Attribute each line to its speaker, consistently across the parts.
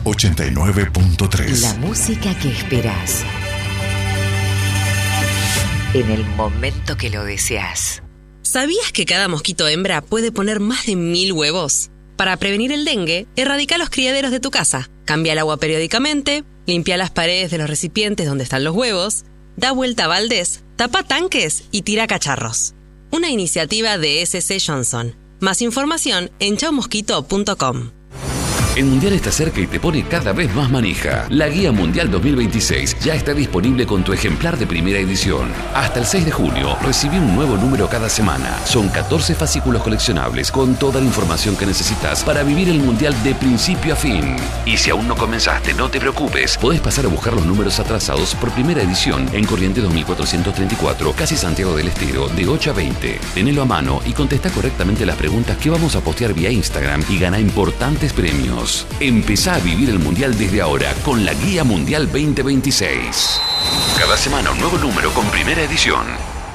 Speaker 1: 89.3.
Speaker 2: La música que esperás en el momento que lo deseas.
Speaker 3: ¿Sabías que cada mosquito hembra puede poner más de 1000 huevos? Para prevenir el dengue, erradica los criaderos de tu casa. Cambia el agua periódicamente, limpia las paredes de los recipientes donde están los huevos, da vuelta a baldes, tapa tanques y tira cacharros. Una iniciativa de SC Johnson. Más información en chaumosquito.com.
Speaker 4: El Mundial está cerca y te pone cada vez más manija. La Guía Mundial 2026 ya está disponible con tu ejemplar de primera edición. Hasta el 6 de junio, recibí un nuevo número cada semana. Son 14 fascículos coleccionables con toda la información que necesitas para vivir el Mundial de principio a fin. Y si aún no comenzaste, no te preocupes. Podés pasar a buscar los números atrasados por primera edición en Corrientes 2434, casi Santiago del Estero, de 8 a 20. Tenelo a mano y contesta correctamente las preguntas que vamos a postear vía Instagram y gana importantes premios. Empezá a vivir el Mundial desde ahora con la Guía Mundial 2026. Cada semana un nuevo número con primera edición.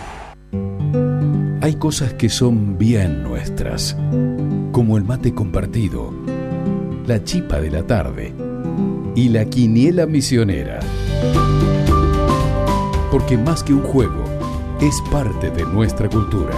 Speaker 5: Hay cosas que son bien nuestras, como el mate compartido, la chipa de la tarde y la quiniela misionera. Porque más que un juego, es parte de nuestra cultura.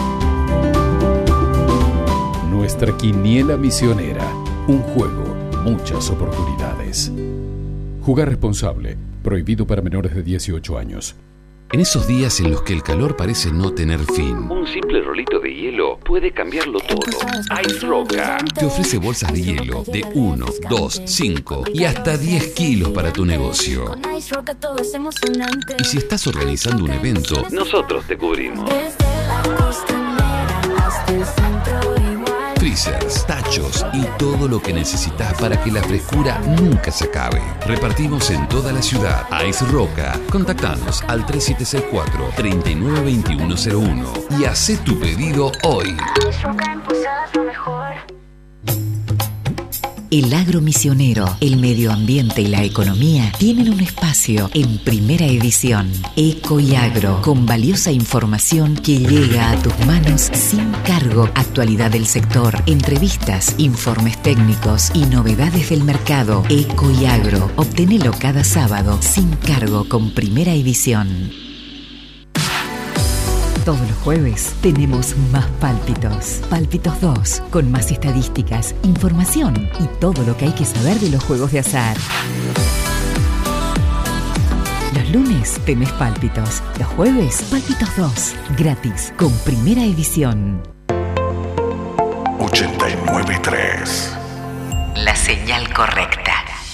Speaker 5: Nuestra quiniela misionera. Un juego, muchas oportunidades. Jugar responsable. Prohibido para menores de 18 años.
Speaker 4: En esos días en los que el calor parece no tener fin, un simple rolito de hielo puede cambiarlo todo. Ice Roca te ofrece bolsas de hielo de 1, 2, 5 y hasta 10 kilos para tu negocio. Y si estás organizando un evento, nosotros te cubrimos. Freezers, tachos y todo lo que necesitas para que la frescura nunca se acabe. Repartimos en toda la ciudad. Ice Roca. Contactanos al 3764-392101 y hacé tu pedido hoy.
Speaker 2: El agro misionero, el medio ambiente y la economía tienen un espacio en primera edición. Eco y Agro, con valiosa información que llega a tus manos sin cargo. Actualidad del sector, entrevistas, informes técnicos y novedades del mercado. Eco y Agro, obténelo cada sábado sin cargo con primera edición. Todos los jueves tenemos más Pálpitos. Pálpitos 2, con más estadísticas, información y todo lo que hay que saber de los juegos de azar. Los lunes tenés Pálpitos. Los jueves, Pálpitos 2, gratis, con primera edición.
Speaker 1: 89.3.
Speaker 2: La señal correcta.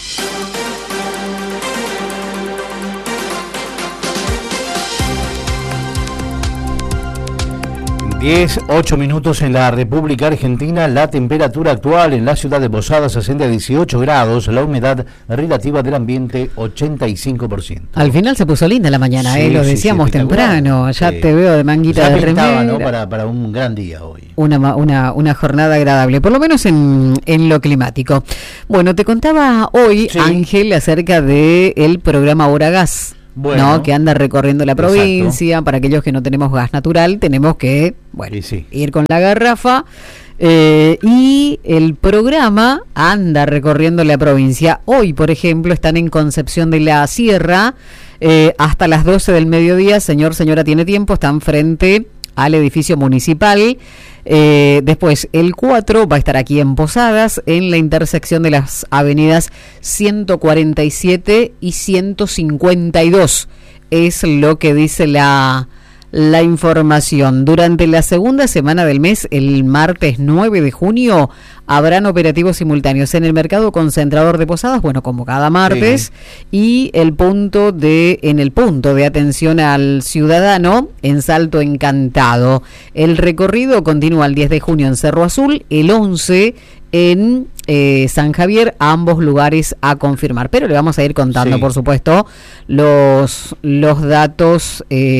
Speaker 6: 8 minutos en la República Argentina. La temperatura actual en la ciudad de Posadas asciende a 18 grados, la humedad relativa del ambiente 85%.
Speaker 7: Al final se puso linda la mañana,
Speaker 6: sí,
Speaker 7: lo decíamos temprano, ya te veo de manguita
Speaker 6: ya
Speaker 7: de remera,
Speaker 6: ¿no? para un gran día hoy.
Speaker 7: Una jornada agradable, por lo menos en lo climático. Bueno, te contaba hoy, Ángel, acerca de el programa Hora Gas. Bueno, ¿no? Que anda recorriendo la provincia. Exacto. Para aquellos que no tenemos gas natural, tenemos que ir con la garrafa. Y el programa anda recorriendo la provincia. Hoy, por ejemplo, están en Concepción de la Sierra hasta las 12 del mediodía. Señora, tiene tiempo. Están frente al edificio municipal. Después, el 4 va a estar aquí en Posadas, en la intersección de las avenidas 147 y 152. Es lo que dice la información. Durante la segunda semana del mes, el martes 9 de junio, habrán operativos simultáneos en el mercado concentrador de Posadas, bueno, como cada martes, y en el punto de atención al ciudadano en Salto Encantado. El recorrido continúa el 10 de junio en Cerro Azul, el 11 en San Javier, a ambos lugares a confirmar, pero le vamos a ir contando, por supuesto, los datos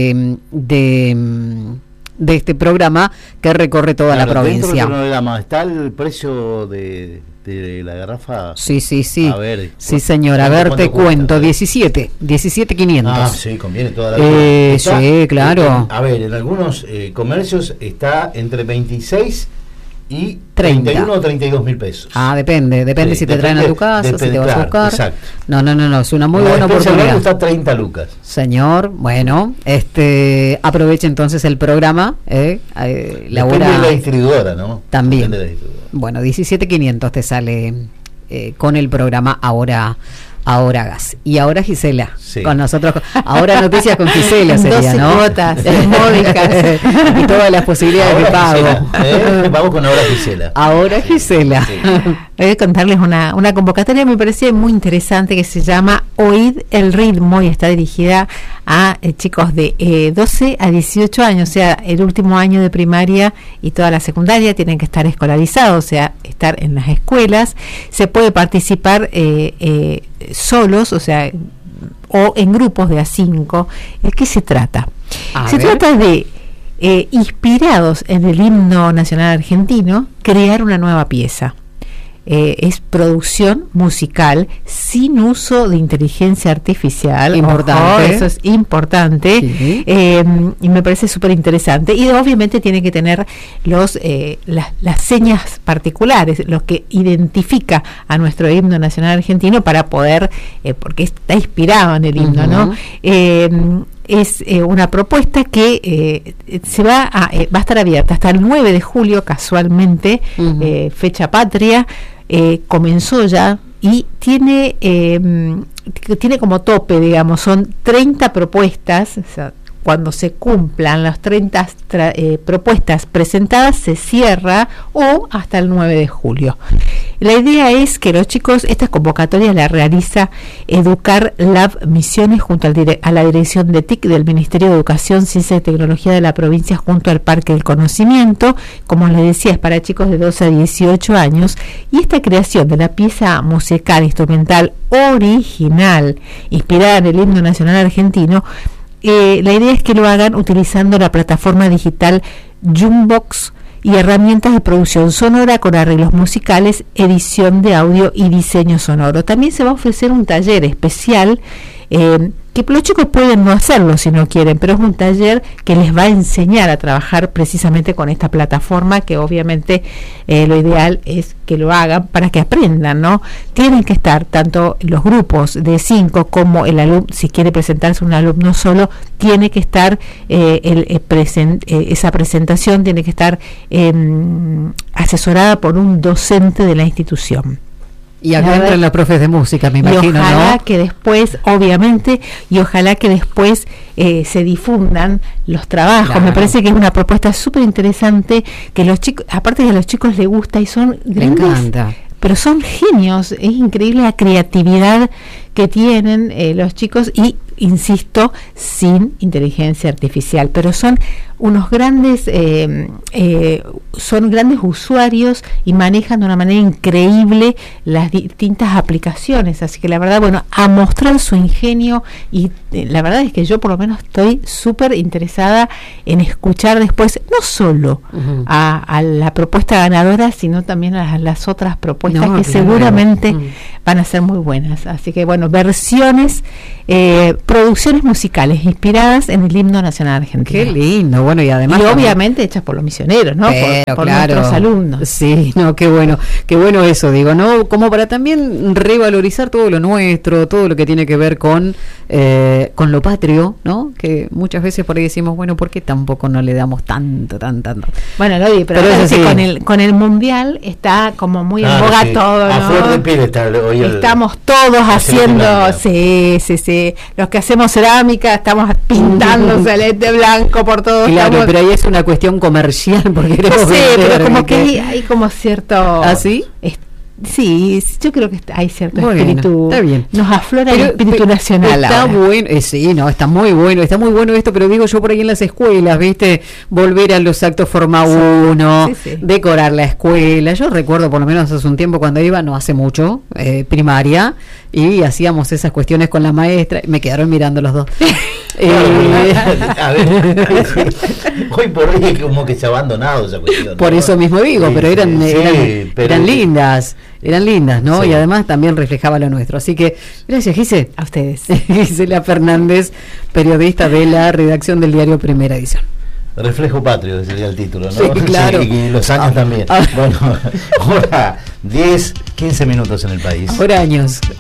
Speaker 7: de este programa que recorre toda la provincia.
Speaker 6: Dentro del programa está el precio de la garrafa.
Speaker 7: Sí.
Speaker 6: A ver,
Speaker 7: sí, señor, a ver, te cuento, 17.500.
Speaker 6: Ah, sí, conviene toda la
Speaker 7: sí, claro.
Speaker 6: A ver, en algunos comercios está entre 26 y 31 o 32 mil pesos.
Speaker 7: Depende sí, si te traen a tu casa, si te vas a buscar. Exacto. No, es una muy buena oportunidad.
Speaker 6: Cuesta 30 lucas.
Speaker 7: Señor, bueno, aproveche entonces el programa.
Speaker 6: Depende de la distribuidora, ¿no?
Speaker 7: También. Bueno, 17.500 te sale con el programa Ahora Gas. Y ahora Gisela, con nosotros. Ahora noticias con Gisela sería,
Speaker 8: 12
Speaker 7: ¿no?
Speaker 8: cuotas módicas
Speaker 7: y todas las posibilidades de pago.
Speaker 6: Vamos con Ahora Gisela.
Speaker 7: Ahora Gisela.
Speaker 8: Sí. Voy a contarles una convocatoria que me parece muy interesante, que se llama Oíd el ritmo, y está dirigida a chicos de 12 a 18 años, o sea, el último año de primaria y toda la secundaria tienen que estar escolarizados, o sea, estar en las escuelas. Se puede participar solos, o sea, o en grupos de A5. ¿De qué se trata? Se trata de, inspirados en el himno nacional argentino, crear una nueva pieza. Es producción musical sin uso de inteligencia artificial.
Speaker 7: Importante.
Speaker 8: Eso es importante. Sí. Y me parece súper interesante. Y obviamente tiene que tener las señas particulares, lo que identifica a nuestro himno nacional argentino, para poder, porque está inspirado en el himno, ¿no? Es una propuesta que va a estar abierta hasta el 9 de julio, casualmente, fecha patria. Comenzó ya y tiene como tope, digamos, son 30 propuestas. O sea, cuando se cumplan las 30 propuestas presentadas, se cierra, o hasta el 9 de julio. La idea es que los chicos, esta convocatoria la realiza Educar Lab Misiones junto a la dirección de TIC del Ministerio de Educación, Ciencia y Tecnología de la provincia, junto al Parque del Conocimiento. Como les decía, es para chicos de 12 a 18 años, y esta creación de la pieza musical instrumental original inspirada en el himno nacional argentino, la idea es que lo hagan utilizando la plataforma digital Jumbox y herramientas de producción sonora con arreglos musicales, edición de audio y diseño sonoro. También se va a ofrecer un taller especial, que los chicos pueden no hacerlo si no quieren, pero es un taller que les va a enseñar a trabajar precisamente con esta plataforma, que obviamente lo ideal es que lo hagan para que aprendan, ¿no? Tienen que estar tanto los grupos de 5 como el alumno, si quiere presentarse un alumno solo, tiene que estar esa presentación tiene que estar asesorada por un docente de la institución.
Speaker 7: Y acá entran los profes de música, me imagino, ¿no?
Speaker 8: Ojalá que después, obviamente, se difundan los trabajos. Claro. Me parece que es una propuesta súper interesante, que los chicos, aparte de a los chicos les gusta, y son grandes, me encanta, pero son genios. Es increíble la creatividad que tienen los chicos, y insisto, sin inteligencia artificial, pero son unos grandes usuarios, y manejan de una manera increíble las distintas aplicaciones. Así que la verdad, bueno, a mostrar su ingenio, y la verdad es que yo por lo menos estoy súper interesada en escuchar después, no solo a la propuesta ganadora, sino también a las otras propuestas que seguramente van a ser muy buenas. Así que bueno, versiones, producciones musicales inspiradas en el himno nacional argentino.
Speaker 7: Qué lindo, bueno, y además
Speaker 8: obviamente hechas por los misioneros, ¿no? Por nuestros alumnos.
Speaker 7: Sí, no, qué bueno eso, digo, ¿no? Como para también revalorizar todo lo nuestro, todo lo que tiene que ver con lo patrio, ¿no? Que muchas veces por ahí decimos, bueno, ¿por qué tampoco no le damos tanto?
Speaker 8: Bueno, Lodi, pero sí, con el mundial está como muy en boga todo, ¿no?
Speaker 6: A flor de piel
Speaker 8: estamos todos haciendo, sí, los que hacemos cerámica estamos pintando celeste blanco por todos.
Speaker 7: Claro, pero ahí es una cuestión comercial, porque queremos vender,
Speaker 8: pero como que hay como cierto...
Speaker 7: ¿Ah, sí?
Speaker 8: Sí, yo creo que hay cierto espíritu.
Speaker 7: Está bien.
Speaker 8: Nos aflora el espíritu nacional.
Speaker 7: Está ahora bueno, sí, no, está muy bueno esto, pero digo yo por ahí en las escuelas, ¿viste? Volver a los actos Forma 1, decorar la escuela. Yo recuerdo, por lo menos hace un tiempo cuando iba, no hace mucho, primaria, y hacíamos esas cuestiones con la maestra. Me quedaron mirando los dos.
Speaker 6: A ver, hoy por hoy es como que se ha abandonado esa cuestión.
Speaker 7: Por eso mismo digo, pero eran lindas. Eran lindas, ¿no? Sí. Y además también reflejaba lo nuestro. Así que, gracias, Gise.
Speaker 8: A ustedes.
Speaker 7: Gisela Fernández, periodista de la redacción del diario Primera Edición.
Speaker 6: Reflejo patrio, sería el título, ¿no?
Speaker 7: Sí, claro.
Speaker 6: Sí, y los años también. Bueno, ahora 10, 15 minutos en el país.
Speaker 7: Ahora años.